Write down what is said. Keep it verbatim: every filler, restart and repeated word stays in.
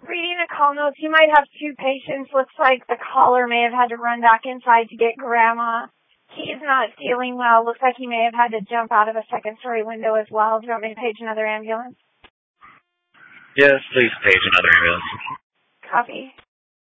Reading the call notes, you might have two patients. Looks like the caller may have had to run back inside to get Grandma. He's not feeling well. Looks like he may have had to jump out of a second-story window as well. Do you want me to page another ambulance? Yes, please page another ambulance. Copy.